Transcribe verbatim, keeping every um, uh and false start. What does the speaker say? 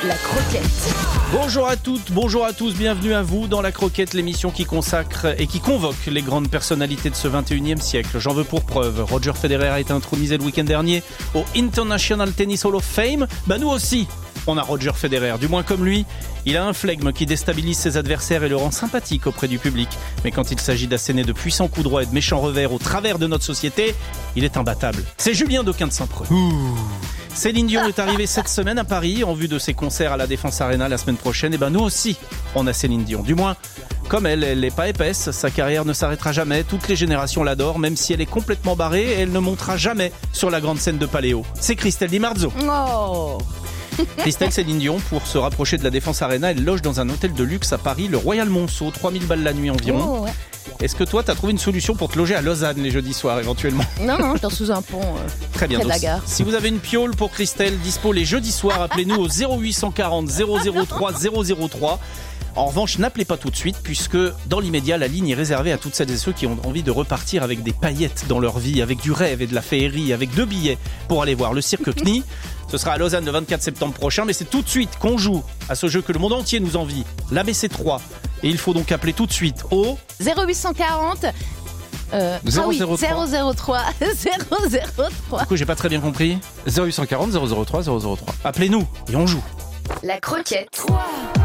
La Croquette. Bonjour à toutes, bonjour à tous, bienvenue à vous dans La Croquette, l'émission qui consacre et qui convoque les grandes personnalités de ce vingt et unième siècle. J'en veux pour preuve, Roger Federer a été intronisé le week-end dernier au International Tennis Hall of Fame. Bah nous aussi, on a Roger Federer, du moins comme lui. Il a un flegme qui déstabilise ses adversaires et le rend sympathique auprès du public. Mais quand il s'agit d'asséner de puissants coups droits et de méchants revers au travers de notre société, il est imbattable. C'est Julien Doquin de Saint-Preux. Céline Dion est arrivée cette semaine à Paris en vue de ses concerts à la Défense Arena la semaine prochaine. Et ben nous aussi, on a Céline Dion. Du moins, comme elle, elle n'est pas épaisse, sa carrière ne s'arrêtera jamais. Toutes les générations l'adorent, même si elle est complètement barrée et elle ne montera jamais sur la grande scène de Paléo. C'est Christelle Di Marzo. Oh. Christelle Céline Dion, pour se rapprocher de la Défense Arena, elle loge dans un hôtel de luxe à Paris, le Royal Monceau, trois mille balles la nuit environ. Oh, ouais. Est-ce que toi, t'as trouvé une solution pour te loger à Lausanne les jeudis soirs éventuellement ? Non, non, je dors sous un pont. Euh, Très bien. près de la Donc, gare. si vous avez une piole pour Christelle, dispo les jeudis soirs, appelez-nous au zéro huit cent quarante zéro zéro trois zéro zéro trois. En revanche, n'appelez pas tout de suite puisque dans l'immédiat, la ligne est réservée à toutes celles et ceux qui ont envie de repartir avec des paillettes dans leur vie, avec du rêve et de la féerie, avec deux billets pour aller voir le cirque C N I. Ce sera à Lausanne le vingt-quatre septembre prochain, mais c'est tout de suite qu'on joue à ce jeu que le monde entier nous envie, l'A B C trois. Et il faut donc appeler tout de suite au zéro huit cent quarante Euh, zéro ah oui, zéro trois. zéro zéro trois zéro zéro trois. Du coup, j'ai pas très bien compris. zéro huit cent quarante zéro zéro trois zéro zéro trois. Appelez-nous et on joue. La Croquette. trois